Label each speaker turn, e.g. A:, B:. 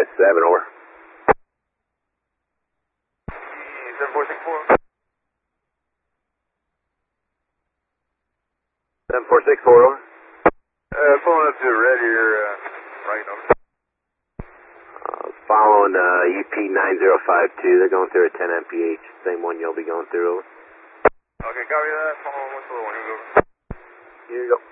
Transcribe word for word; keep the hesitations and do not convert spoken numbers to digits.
A: five seven, over.
B: seven four six four.
A: seven four six four, over.
B: Uh, pulling up to the red here, uh, right over.
A: Uh, following uh, U P nine zero five two, they're going through a ten M P H, same one you'll be going through, over.
B: Okay, copy that. Following what's the other one? Here we go.
A: Here you go.